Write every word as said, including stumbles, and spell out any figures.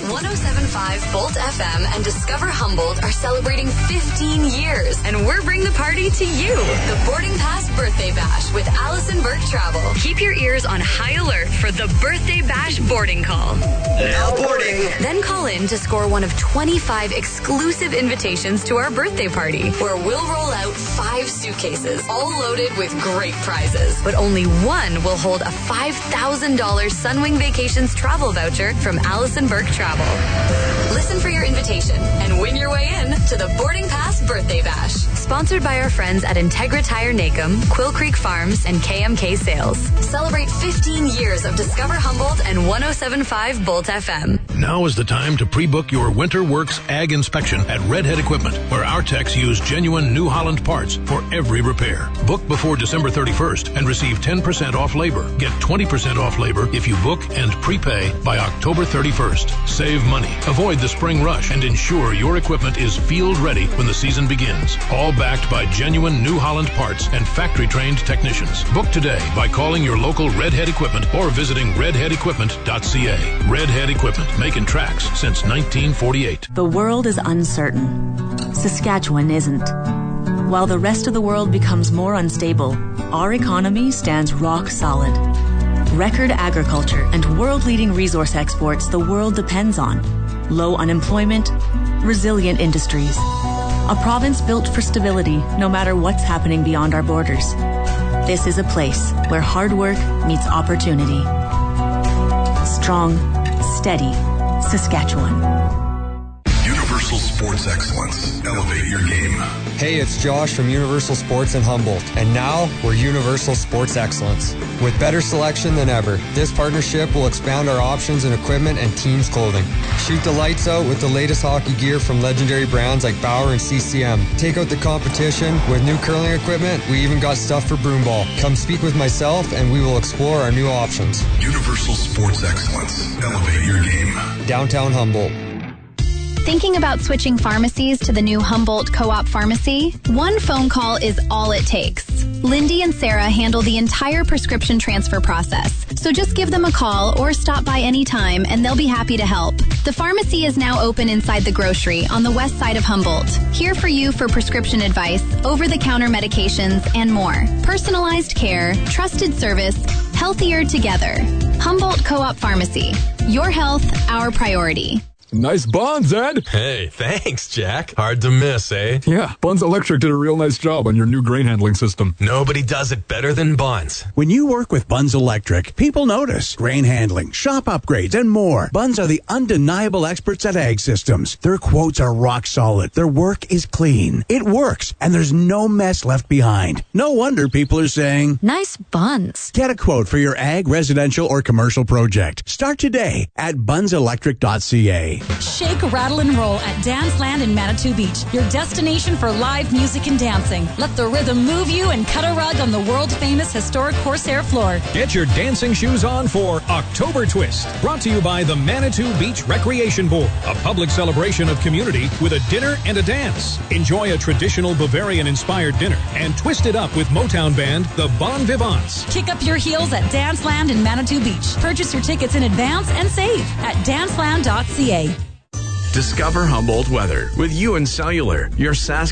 one oh seven point five Bolt F M and Discover Humboldt are celebrating fifteen years, and we're bringing the party to you. The Boarding Pass Birthday Bash with Allison Burke Travel. Keep your ears on high alert for the Birthday Bash boarding call. Now boarding. Then call in to score one of twenty-five exclusive invitations to our birthday party, where we'll roll out five suitcases, all loaded with great prizes. But only one will hold a five thousand dollars Sunwing Vacations travel voucher from Allison Burke Travel. Listen for your invitation and win your way in to the Boarding Pass Birthday Bash. Sponsored by our friends at Integra Tire Nacum, Quill Creek Farms, and K M K Sales. Celebrate fifteen years of Discover Humboldt and one oh seven point five Bolt F M. Now is the time to pre-book your Winter Works Ag Inspection at Redhead Equipment, where our techs use genuine New Holland parts for every repair. Book before December thirty-first and receive ten percent off labor. Get twenty percent off labor if you book and prepay by October thirty-first. Save money, avoid the spring rush, and ensure your equipment is field ready when the season begins. All backed by genuine New Holland parts and factory-trained technicians. Book today by calling your local Redhead Equipment or visiting redhead equipment dot c a. Redhead Equipment, making tracks since nineteen forty-eight. The world is uncertain. Saskatchewan isn't. While the rest of the world becomes more unstable, our economy stands rock solid. Record agriculture and world-leading resource exports the world depends on. Low unemployment, resilient industries. A province built for stability no matter what's happening beyond our borders. This is a place where hard work meets opportunity. Strong, steady Saskatchewan. Universal Sports Excellence. Elevate your game. Hey, it's Josh from Universal Sports in Humboldt, and now we're Universal Sports Excellence. With better selection than ever, this partnership will expand our options in equipment and team's clothing. Shoot the lights out with the latest hockey gear from legendary brands like Bauer and C C M. Take out the competition with new curling equipment. We even got stuff for broomball. Come speak with myself and we will explore our new options. Universal Sports Excellence. Elevate your game. Downtown Humboldt. Thinking about switching pharmacies to the new Humboldt Co-op Pharmacy? One phone call is all it takes. Lindy and Sarah handle the entire prescription transfer process. So just give them a call or stop by anytime and they'll be happy to help. The pharmacy is now open inside the grocery on the west side of Humboldt. Here for you for prescription advice, over-the-counter medications, and more. Personalized care, trusted service, healthier together. Humboldt Co-op Pharmacy. Your health, our priority. Nice buns, Ed. Hey, thanks, Jack. Hard to miss, eh? Yeah, Buns Electric did a real nice job on your new grain handling system. Nobody does it better than Buns. When you work with Buns Electric, people notice. Grain handling, shop upgrades, and more. Buns are the undeniable experts at Ag Systems. Their quotes are rock solid. Their work is clean. It works, and there's no mess left behind. No wonder people are saying, nice buns. Get a quote for your ag, residential, or commercial project. Start today at buns electric dot c a. Shake, rattle, and roll at Dance Land in Manitou Beach, your destination for live music and dancing. Let the rhythm move you and cut a rug on the world-famous historic Corsair floor. Get your dancing shoes on for October Twist, brought to you by the Manitou Beach Recreation Board, a public celebration of community with a dinner and a dance. Enjoy a traditional Bavarian-inspired dinner and twist it up with Motown band, the Bon Vivants. Kick up your heels at Dance Land in Manitou Beach. Purchase your tickets in advance and save at dance land dot c a. Discover Humboldt weather with U N Cellular, your Sask